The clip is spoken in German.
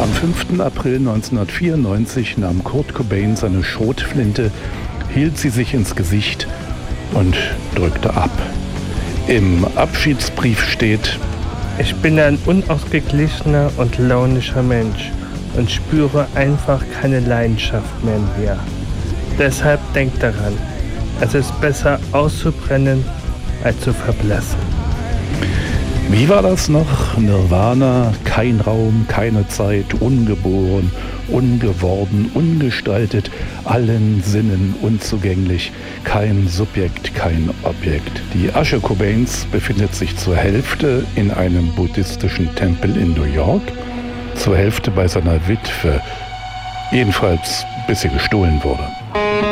Am 5. April 1994 nahm Kurt Cobain seine Schrotflinte, hielt sie sich ins Gesicht und drückte ab. Im Abschiedsbrief steht: Ich bin ein unausgeglichener und launischer Mensch und spüre einfach keine Leidenschaft mehr in mir. Deshalb denkt daran, es ist besser auszubrennen als zu verblassen. Wie war das noch? Nirvana, kein Raum, keine Zeit, ungeboren, ungeworden, ungestaltet, allen Sinnen unzugänglich, kein Subjekt, kein Objekt. Die Asche Cobains befindet sich zur Hälfte in einem buddhistischen Tempel in New York, zur Hälfte bei seiner Witwe, jedenfalls bis sie gestohlen wurde.